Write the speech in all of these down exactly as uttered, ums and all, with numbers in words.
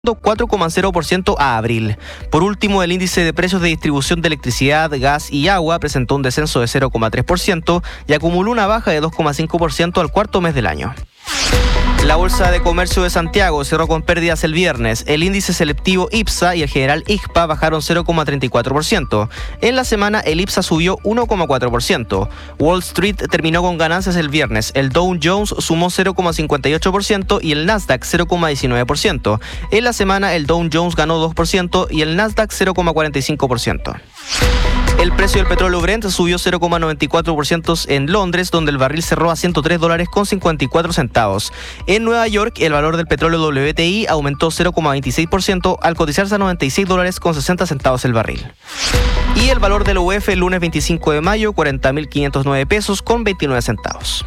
cuatro coma cero por ciento a abril. Por último, el índice de precios de distribución de electricidad, gas y agua presentó un descenso de cero coma tres por ciento y acumuló una baja de dos coma cinco por ciento al cuarto mes del año. La Bolsa de Comercio de Santiago cerró con pérdidas el viernes. El índice selectivo IPSA y el general I G P A bajaron cero coma treinta y cuatro por ciento. En la semana, el IPSA subió uno coma cuatro por ciento. Wall Street terminó con ganancias el viernes. El Dow Jones sumó cero coma cincuenta y ocho por ciento y el Nasdaq cero coma diecinueve por ciento. En la semana, el Dow Jones ganó dos por ciento y el Nasdaq cero coma cuarenta y cinco por ciento. El precio del petróleo Brent subió cero coma noventa y cuatro por ciento en Londres, donde el barril cerró a ciento tres dólares con cincuenta y cuatro centavos. En Nueva York, el valor del petróleo W T I aumentó cero coma veintiséis por ciento al cotizarse a noventa y seis dólares con sesenta centavos el barril. Y el valor del U F el lunes veinticinco de mayo, cuarenta mil quinientos nueve pesos con veintinueve centavos.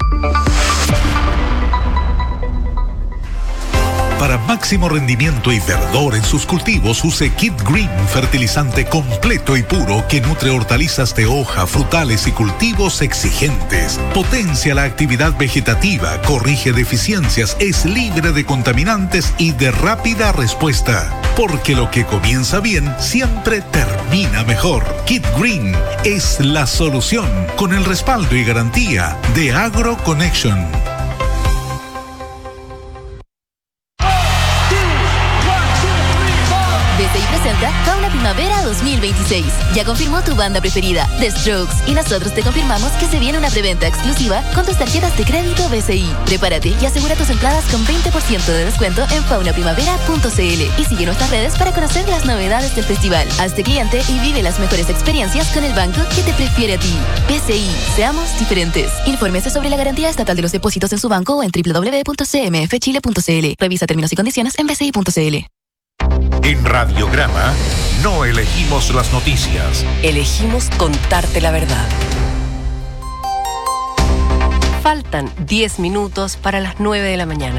Para máximo rendimiento y verdor en sus cultivos, use Kit Green, fertilizante completo y puro que nutre hortalizas de hoja, frutales y cultivos exigentes. Potencia la actividad vegetativa, corrige deficiencias, es libre de contaminantes y de rápida respuesta. Porque lo que comienza bien siempre termina mejor. Kit Green es la solución, con el respaldo y garantía de AgroConnection. B C I presenta Fauna Primavera dos mil veintiséis. Ya confirmó tu banda preferida, The Strokes, y nosotros te confirmamos que se viene una preventa exclusiva con tus tarjetas de crédito B C I. Prepárate y asegura tus entradas con veinte por ciento de descuento en fauna primavera punto c l y sigue nuestras redes para conocer las novedades del festival. Hazte cliente y vive las mejores experiencias con el banco que te prefiere a ti. B C I, seamos diferentes. Infórmese sobre la garantía estatal de los depósitos en su banco o en doble u doble u doble u punto c m f chile punto c l. Revisa términos y condiciones en b c i punto c l. En Radiograma no elegimos las noticias. Elegimos contarte la verdad. Faltan diez minutos para las nueve de la mañana.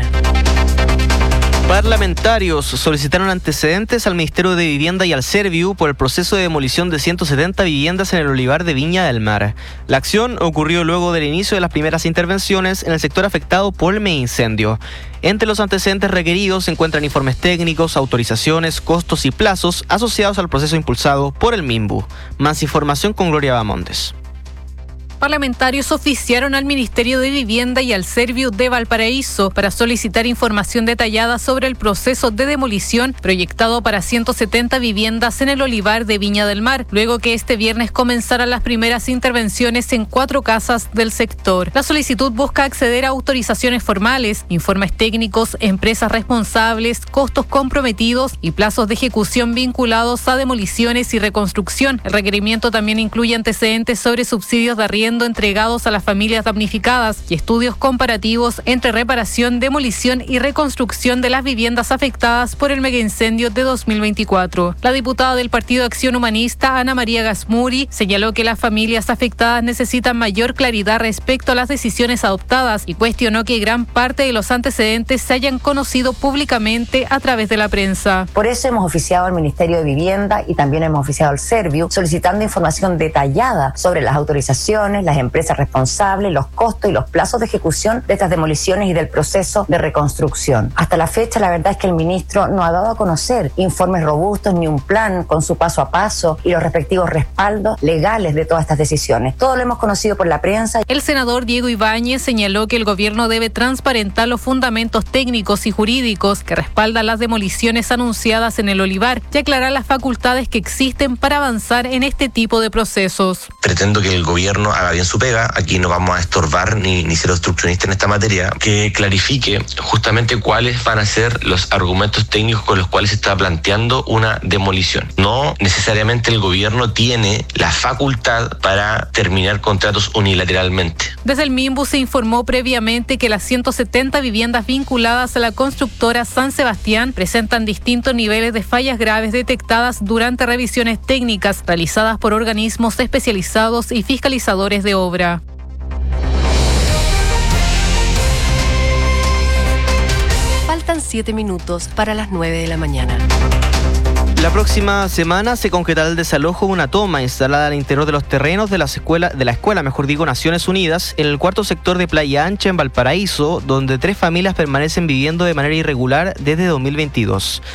Parlamentarios solicitaron antecedentes al Ministerio de Vivienda y al Serviu por el proceso de demolición de ciento setenta viviendas en el olivar de Viña del Mar. La acción ocurrió luego del inicio de las primeras intervenciones en el sector afectado por el incendio. Entre los antecedentes requeridos se encuentran informes técnicos, autorizaciones, costos y plazos asociados al proceso impulsado por el MIMBU. Más información con Gloria Bamontes. Parlamentarios oficiaron al Ministerio de Vivienda y al Serviu de Valparaíso para solicitar información detallada sobre el proceso de demolición proyectado para ciento setenta viviendas en el olivar de Viña del Mar, luego que este viernes comenzaran las primeras intervenciones en cuatro casas del sector. La solicitud busca acceder a autorizaciones formales, informes técnicos, empresas responsables, costos comprometidos y plazos de ejecución vinculados a demoliciones y reconstrucción. El requerimiento también incluye antecedentes sobre subsidios de arriendo entregados a las familias damnificadas y estudios comparativos entre reparación, demolición y reconstrucción de las viviendas afectadas por el megaincendio de dos mil veinticuatro. La diputada del Partido Acción Humanista, Ana María Gasmuri, señaló que las familias afectadas necesitan mayor claridad respecto a las decisiones adoptadas y cuestionó que gran parte de los antecedentes se hayan conocido públicamente a través de la prensa. Por eso hemos oficiado al Ministerio de Vivienda y también hemos oficiado al Serviu solicitando información detallada sobre las autorizaciones, las empresas responsables, los costos y los plazos de ejecución de estas demoliciones y del proceso de reconstrucción. Hasta la fecha, la verdad es que el ministro no ha dado a conocer informes robustos ni un plan con su paso a paso y los respectivos respaldos legales de todas estas decisiones. Todo lo hemos conocido por la prensa. El senador Diego Ibáñez señaló que el gobierno debe transparentar los fundamentos técnicos y jurídicos que respaldan las demoliciones anunciadas en el olivar y aclarar las facultades que existen para avanzar en este tipo de procesos. Pretendo que el gobierno haga bien su pega, aquí no vamos a estorbar ni, ni ser obstruccionistas en esta materia, que clarifique justamente cuáles van a ser los argumentos técnicos con los cuales se está planteando una demolición. No necesariamente el gobierno tiene la facultad para terminar contratos unilateralmente. Desde el MIMBU se informó previamente que las ciento setenta viviendas vinculadas a la constructora San Sebastián presentan distintos niveles de fallas graves detectadas durante revisiones técnicas realizadas por organismos especializados y fiscalizadores de obra. Faltan siete minutos para las nueve de la mañana. La próxima semana se concretará el desalojo de una toma instalada al interior de los terrenos de la escuela, de la escuela, mejor digo, Naciones Unidas, en el cuarto sector de Playa Ancha, en Valparaíso, donde tres familias permanecen viviendo de manera irregular desde dos mil veintidós.